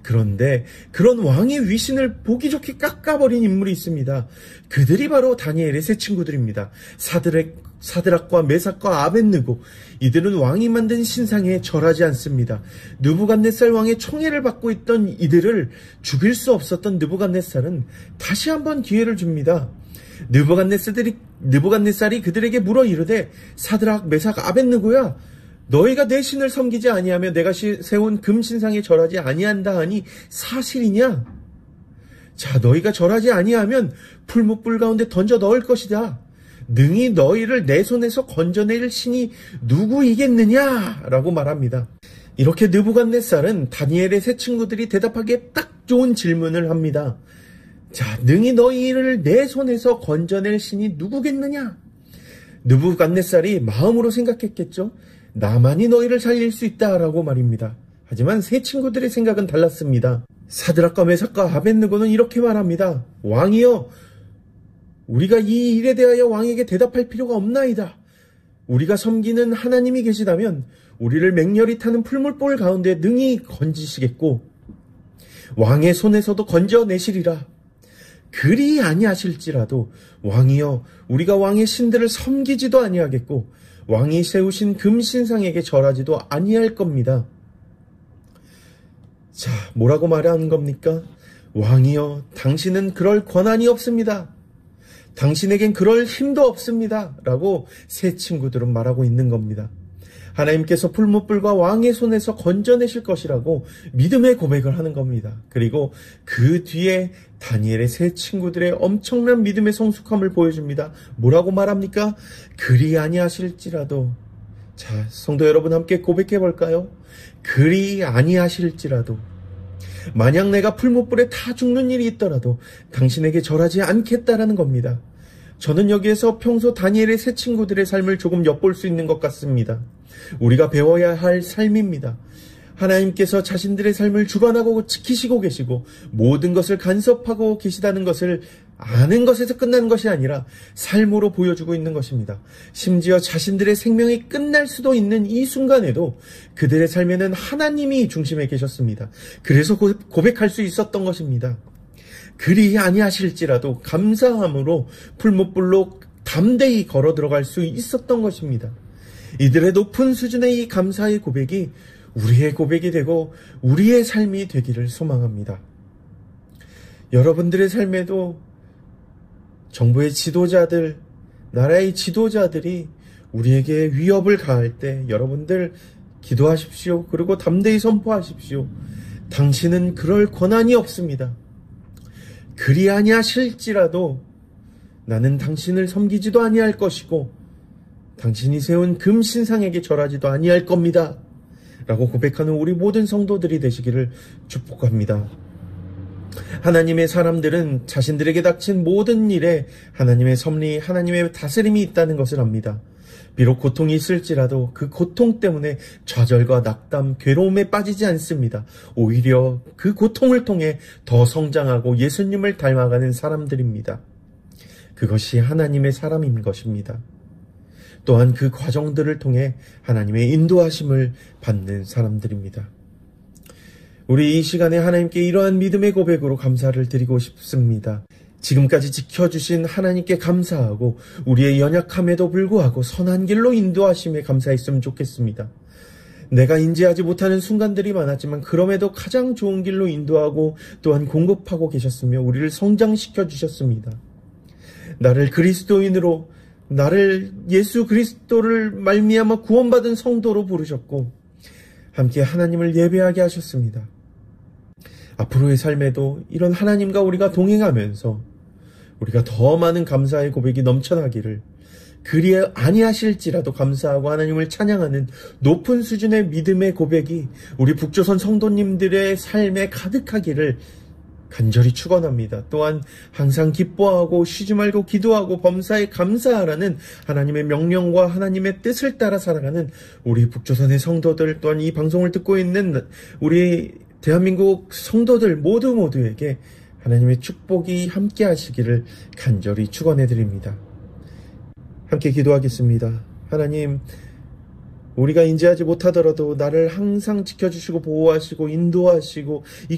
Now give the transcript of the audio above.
그런데 그런 왕의 위신을 보기 좋게 깎아버린 인물이 있습니다. 그들이 바로 다니엘의 세 친구들입니다. 사드락과 메삭과 아벳느고. 이들은 왕이 만든 신상에 절하지 않습니다. 느부갓네살 왕의 총애를 받고 있던 이들을 죽일 수 없었던 느부갓네살은 다시 한번 기회를 줍니다. 느부갓네살이 그들에게 물어 이르되, 사드락, 메삭, 아벳느고야, 너희가 내 신을 섬기지 아니하며 내가 세운 금신상에 절하지 아니한다 하니 사실이냐? 자, 너희가 절하지 아니하면 풀무불 가운데 던져 넣을 것이다. 능히 너희를 내 손에서 건져낼 신이 누구이겠느냐? 라고 말합니다. 이렇게 느부갓네살은 다니엘의 세 친구들이 대답하기에 딱 좋은 질문을 합니다. 자, 능히 너희를 내 손에서 건져낼 신이 누구겠느냐? 느부갓네살이 마음으로 생각했겠죠. 나만이 너희를 살릴 수 있다라고 말입니다. 하지만 세 친구들의 생각은 달랐습니다. 사드락과 메삭과 아벳느고는 이렇게 말합니다. 왕이여, 우리가 이 일에 대하여 왕에게 대답할 필요가 없나이다. 우리가 섬기는 하나님이 계시다면 우리를 맹렬히 타는 풀물볼 가운데 능히 건지시겠고 왕의 손에서도 건져내시리라. 그리 아니하실지라도 왕이여, 우리가 왕의 신들을 섬기지도 아니하겠고 왕이 세우신 금신상에게 절하지도 아니할 겁니다. 자, 뭐라고 말하는 겁니까? 왕이여, 당신은 그럴 권한이 없습니다. 당신에겐 그럴 힘도 없습니다. 라고 세 친구들은 말하고 있는 겁니다. 하나님께서 풀무불과 왕의 손에서 건져내실 것이라고 믿음의 고백을 하는 겁니다. 그리고 그 뒤에 다니엘의 세 친구들의 엄청난 믿음의 성숙함을 보여줍니다. 뭐라고 말합니까? 그리 아니하실지라도. 자, 성도 여러분 함께 고백해 볼까요? 그리 아니하실지라도. 만약 내가 풀무불에 타 죽는 일이 있더라도 당신에게 절하지 않겠다라는 겁니다. 저는 여기에서 평소 다니엘의 세 친구들의 삶을 조금 엿볼 수 있는 것 같습니다. 우리가 배워야 할 삶입니다. 하나님께서 자신들의 삶을 주관하고 지키시고 계시고 모든 것을 간섭하고 계시다는 것을 아는 것에서 끝나는 것이 아니라 삶으로 보여주고 있는 것입니다. 심지어 자신들의 생명이 끝날 수도 있는 이 순간에도 그들의 삶에는 하나님이 중심에 계셨습니다. 그래서 고백할 수 있었던 것입니다. 그리 아니하실지라도 감사함으로 풀무불로 담대히 걸어 들어갈 수 있었던 것입니다. 이들의 높은 수준의 이 감사의 고백이 우리의 고백이 되고 우리의 삶이 되기를 소망합니다. 여러분들의 삶에도 정부의 지도자들, 나라의 지도자들이 우리에게 위협을 가할 때 여러분들 기도하십시오. 그리고 담대히 선포하십시오. 당신은 그럴 권한이 없습니다. 그리 아니하실지라도 나는 당신을 섬기지도 아니할 것이고 당신이 세운 금신상에게 절하지도 아니할 겁니다. 라고 고백하는 우리 모든 성도들이 되시기를 축복합니다. 하나님의 사람들은 자신들에게 닥친 모든 일에 하나님의 섭리, 하나님의 다스림이 있다는 것을 압니다. 비록 고통이 있을지라도 그 고통 때문에 좌절과 낙담, 괴로움에 빠지지 않습니다. 오히려 그 고통을 통해 더 성장하고 예수님을 닮아가는 사람들입니다. 그것이 하나님의 사람인 것입니다. 또한 그 과정들을 통해 하나님의 인도하심을 받는 사람들입니다. 우리 이 시간에 하나님께 이러한 믿음의 고백으로 감사를 드리고 싶습니다. 지금까지 지켜주신 하나님께 감사하고 우리의 연약함에도 불구하고 선한 길로 인도하심에 감사했으면 좋겠습니다. 내가 인지하지 못하는 순간들이 많았지만 그럼에도 가장 좋은 길로 인도하고 또한 공급하고 계셨으며 우리를 성장시켜 주셨습니다. 나를 그리스도인으로, 나를 예수 그리스도를 말미암아 구원받은 성도로 부르셨고 함께 하나님을 예배하게 하셨습니다. 앞으로의 삶에도 이런 하나님과 우리가 동행하면서 우리가 더 많은 감사의 고백이 넘쳐나기를, 그리 아니하실지라도 감사하고 하나님을 찬양하는 높은 수준의 믿음의 고백이 우리 북조선 성도님들의 삶에 가득하기를 간절히 축원합니다. 또한 항상 기뻐하고 쉬지 말고 기도하고 범사에 감사하라는 하나님의 명령과 하나님의 뜻을 따라 살아가는 우리 북조선의 성도들, 또한 이 방송을 듣고 있는 우리 대한민국 성도들 모두에게 하나님의 축복이 함께 하시기를 간절히 축원해 드립니다. 함께 기도하겠습니다. 하나님, 우리가 인지하지 못하더라도 나를 항상 지켜주시고 보호하시고 인도하시고